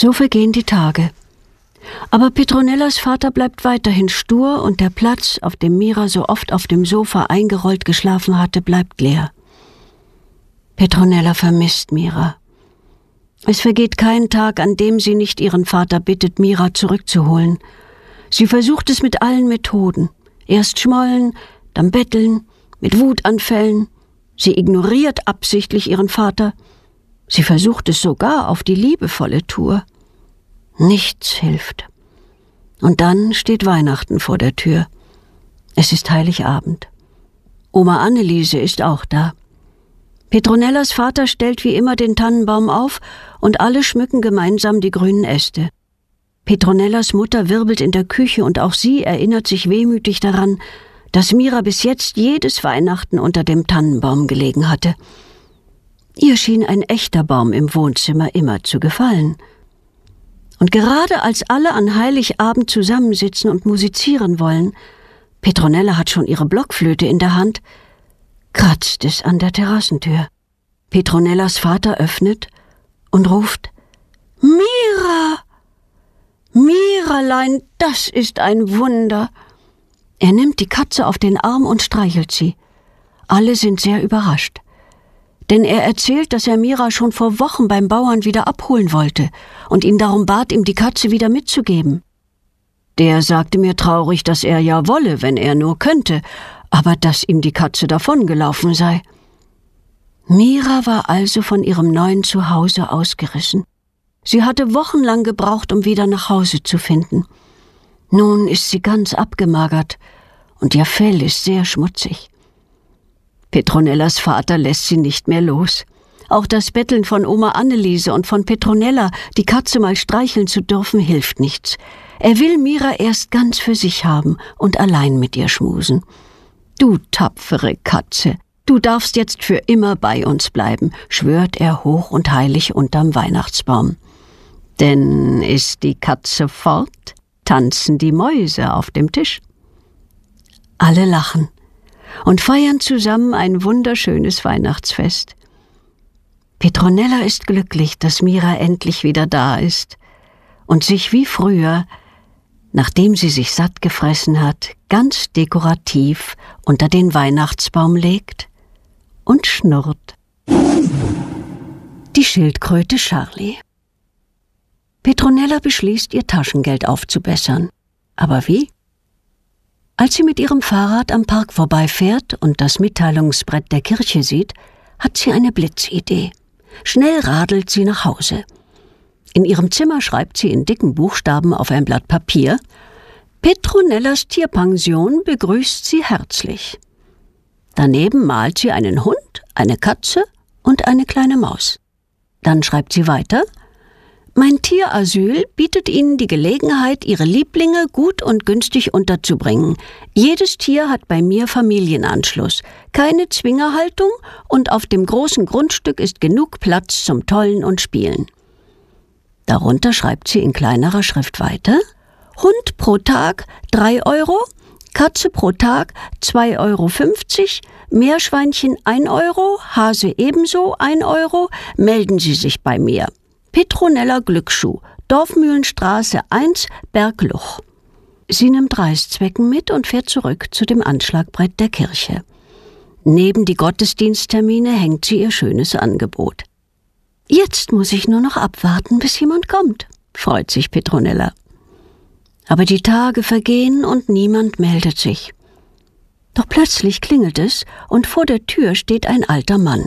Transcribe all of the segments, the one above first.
So vergehen die Tage. Aber Petronellas Vater bleibt weiterhin stur und der Platz, auf dem Mira so oft auf dem Sofa eingerollt geschlafen hatte, bleibt leer. Petronella vermisst Mira. Es vergeht kein Tag, an dem sie nicht ihren Vater bittet, Mira zurückzuholen. Sie versucht es mit allen Methoden. Erst schmollen, dann betteln, mit Wutanfällen. Sie ignoriert absichtlich ihren Vater. Sie versucht es sogar auf die liebevolle Tour. Nichts hilft. Und dann steht Weihnachten vor der Tür. Es ist Heiligabend. Oma Anneliese ist auch da. Petronellas Vater stellt wie immer den Tannenbaum auf und alle schmücken gemeinsam die grünen Äste. Petronellas Mutter wirbelt in der Küche und auch sie erinnert sich wehmütig daran, dass Mira bis jetzt jedes Weihnachten unter dem Tannenbaum gelegen hatte. Ihr schien ein echter Baum im Wohnzimmer immer zu gefallen. Und gerade als alle an Heiligabend zusammensitzen und musizieren wollen, Petronella hat schon ihre Blockflöte in der Hand, kratzt es an der Terrassentür. Petronellas Vater öffnet und ruft: »Mira! Miralein, das ist ein Wunder!« Er nimmt die Katze auf den Arm und streichelt sie. Alle sind sehr überrascht. Denn er erzählt, dass er Mira schon vor Wochen beim Bauern wieder abholen wollte und ihn darum bat, ihm die Katze wieder mitzugeben. Der sagte mir traurig, dass er ja wolle, wenn er nur könnte, aber dass ihm die Katze davongelaufen sei. Mira war also von ihrem neuen Zuhause ausgerissen. Sie hatte wochenlang gebraucht, um wieder nach Hause zu finden. Nun ist sie ganz abgemagert und ihr Fell ist sehr schmutzig. Petronellas Vater lässt sie nicht mehr los. Auch das Betteln von Oma Anneliese und von Petronella, die Katze mal streicheln zu dürfen, hilft nichts. Er will Mira erst ganz für sich haben und allein mit ihr schmusen. »Du tapfere Katze, du darfst jetzt für immer bei uns bleiben«, schwört er hoch und heilig unterm Weihnachtsbaum. Denn ist die Katze fort, tanzen die Mäuse auf dem Tisch. Alle lachen und feiern zusammen ein wunderschönes Weihnachtsfest. Petronella ist glücklich, dass Mira endlich wieder da ist und sich wie früher, nachdem sie sich satt gefressen hat, ganz dekorativ unter den Weihnachtsbaum legt und schnurrt. Die Schildkröte Charlie. Petronella beschließt, ihr Taschengeld aufzubessern. Aber wie? Als sie mit ihrem Fahrrad am Park vorbeifährt und das Mitteilungsbrett der Kirche sieht, hat sie eine Blitzidee. Schnell radelt sie nach Hause. In ihrem Zimmer schreibt sie in dicken Buchstaben auf ein Blatt Papier: Petronellas Tierpension begrüßt sie herzlich. Daneben malt sie einen Hund, eine Katze und eine kleine Maus. Dann schreibt sie weiter: Mein Tierasyl bietet Ihnen die Gelegenheit, Ihre Lieblinge gut und günstig unterzubringen. Jedes Tier hat bei mir Familienanschluss, keine Zwingerhaltung und auf dem großen Grundstück ist genug Platz zum Tollen und Spielen. Darunter schreibt sie in kleinerer Schrift weiter: Hund pro Tag 3 Euro, Katze pro Tag 2,50 Euro, Meerschweinchen 1 Euro, Hase ebenso 1 Euro, melden Sie sich bei mir. Petronella Glücksschuh, Dorfmühlenstraße 1, Bergluch. Sie nimmt Reißzwecken mit und fährt zurück zu dem Anschlagbrett der Kirche. Neben die Gottesdiensttermine hängt sie ihr schönes Angebot. Jetzt muss ich nur noch abwarten, bis jemand kommt, freut sich Petronella. Aber die Tage vergehen und niemand meldet sich. Doch plötzlich klingelt es und vor der Tür steht ein alter Mann.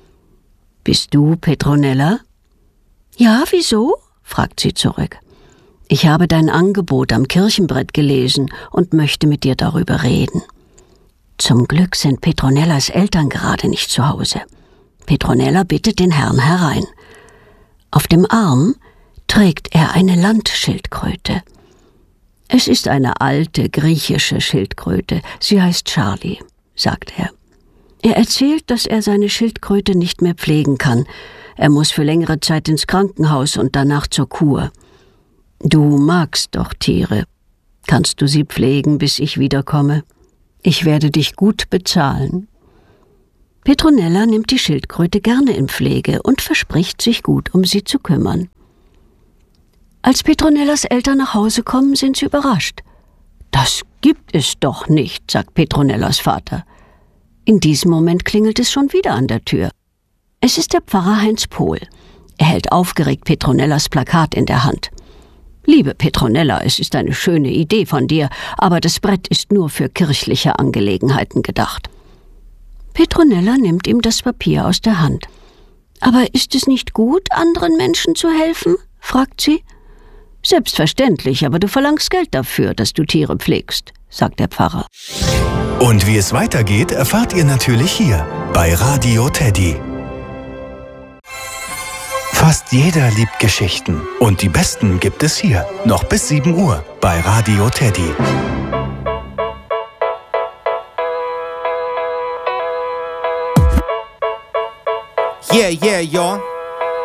»Bist du Petronella?« »Ja, wieso?« fragt sie zurück. »Ich habe dein Angebot am Kirchenbrett gelesen und möchte mit dir darüber reden.« Zum Glück sind Petronellas Eltern gerade nicht zu Hause. Petronella bittet den Herrn herein. Auf dem Arm trägt er eine Landschildkröte. Es ist eine alte griechische Schildkröte. Sie heißt Charlie, sagt er. Er erzählt, dass er seine Schildkröte nicht mehr pflegen kann. Er muss für längere Zeit ins Krankenhaus und danach zur Kur. Du magst doch Tiere. Kannst du sie pflegen, bis ich wiederkomme? Ich werde dich gut bezahlen. Petronella nimmt die Schildkröte gerne in Pflege und verspricht, sich gut um sie zu kümmern. Als Petronellas Eltern nach Hause kommen, sind sie überrascht. »Das gibt es doch nicht«, sagt Petronellas Vater. In diesem Moment klingelt es schon wieder an der Tür. Es ist der Pfarrer Heinz Pohl. Er hält aufgeregt Petronellas Plakat in der Hand. »Liebe Petronella, es ist eine schöne Idee von dir, aber das Brett ist nur für kirchliche Angelegenheiten gedacht.« Petronella nimmt ihm das Papier aus der Hand. »Aber ist es nicht gut, anderen Menschen zu helfen?« fragt sie. »Selbstverständlich, aber du verlangst Geld dafür, dass du Tiere pflegst«, sagt der Pfarrer. Und wie es weitergeht, erfahrt ihr natürlich hier bei Radio Teddy. Fast jeder liebt Geschichten und die besten gibt es hier, noch bis 7 Uhr bei Radio Teddy. Yeah, y'all.